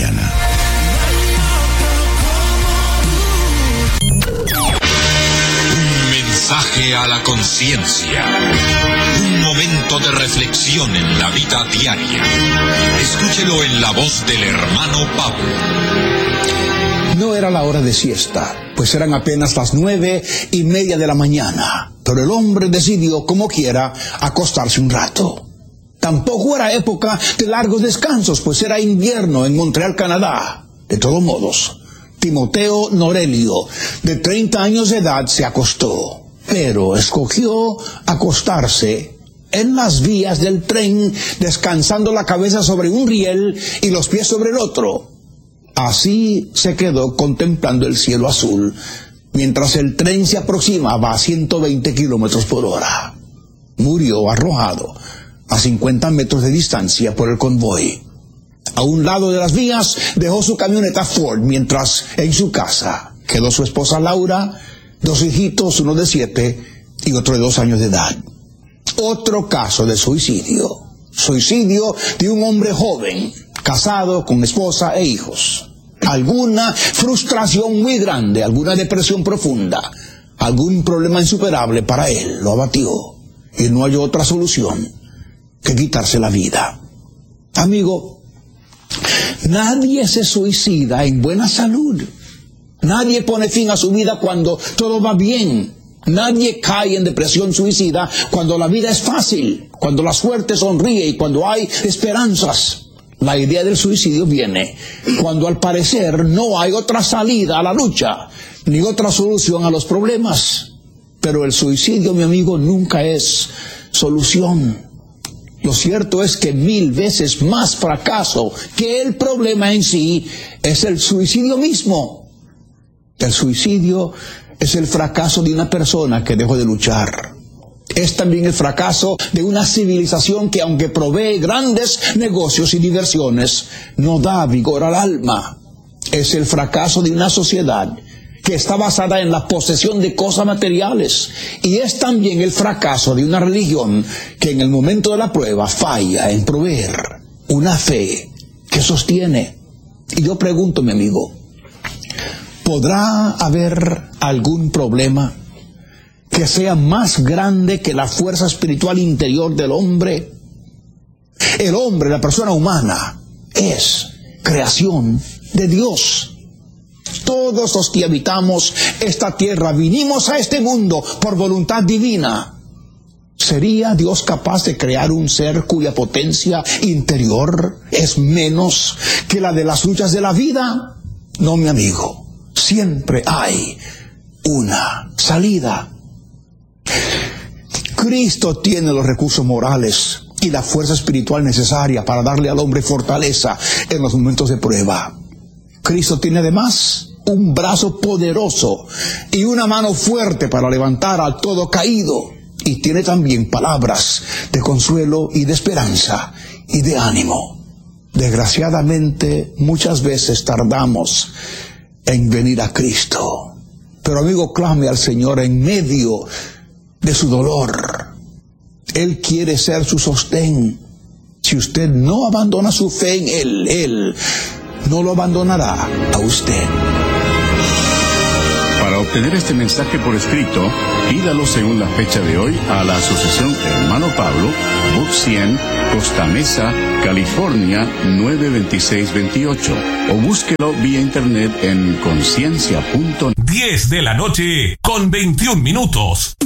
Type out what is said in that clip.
mañana. Un mensaje a la conciencia. Un momento de reflexión en la vida diaria. Escúchelo en la voz del hermano Pablo. No era la hora de siesta, pues eran apenas las 9:30 de la mañana. Pero el hombre decidió, como quiera, acostarse un rato. Tampoco era época de largos descansos, pues era invierno en Montreal, Canadá. De todos modos, Timoteo Norelio, de 30 años de edad, se acostó. Pero escogió acostarse en las vías del tren, descansando la cabeza sobre un riel y los pies sobre el otro. Así se quedó contemplando el cielo azul, mientras el tren se aproximaba a 120 kilómetros por hora. Murió arrojado a 50 metros de distancia por el convoy. A un lado de las vías dejó su camioneta Ford, mientras en su casa quedó su esposa Laura, 2 hijitos, uno de 7 y otro de 2 años de edad. Otro caso de suicidio. Suicidio de un hombre joven, casado con esposa e hijos. Alguna frustración muy grande, alguna depresión profunda, algún problema insuperable para él lo abatió y no halló otra solución que quitarse la vida. Amigo, nadie se suicida en buena salud. Nadie pone fin a su vida cuando todo va bien. Nadie cae en depresión suicida cuando la vida es fácil, cuando la suerte sonríe y cuando hay esperanzas. La idea del suicidio viene cuando al parecer no hay otra salida a la lucha, ni otra solución a los problemas. Pero el suicidio, mi amigo, nunca es solución. Lo cierto es que 1000 veces más fracaso que el problema en sí es el suicidio mismo. El suicidio es el fracaso de una persona que dejó de luchar. Es también el fracaso de una civilización que, aunque provee grandes negocios y diversiones, no da vigor al alma. Es el fracaso de una sociedad que está basada en la posesión de cosas materiales. Y es también el fracaso de una religión que en el momento de la prueba falla en proveer una fe que sostiene. Y yo pregunto, mi amigo, ¿podrá haber algún problema que sea más grande que la fuerza espiritual interior del hombre? El hombre, la persona humana, es creación de Dios. Todos los que habitamos esta tierra vinimos a este mundo por voluntad divina. ¿Sería Dios capaz de crear un ser cuya potencia interior es menos que la de las luchas de la vida? No, mi amigo. Siempre hay una salida. Cristo tiene los recursos morales y la fuerza espiritual necesaria para darle al hombre fortaleza en los momentos de prueba. Cristo tiene además un brazo poderoso y una mano fuerte para levantar a todo caído. Y tiene también palabras de consuelo y de esperanza y de ánimo. Desgraciadamente, muchas veces tardamos en venir a Cristo. Pero amigo, clame al Señor en medio de su dolor. Él quiere ser su sostén. Si usted no abandona su fe en Él no lo abandonará a usted. Para obtener este mensaje por escrito, pídalo según la fecha de hoy a la Asociación Hermano Pablo, Box 100, Costa Mesa, California 92628, o búsquelo vía internet en conciencia.net. 10 de la noche con 21 minutos.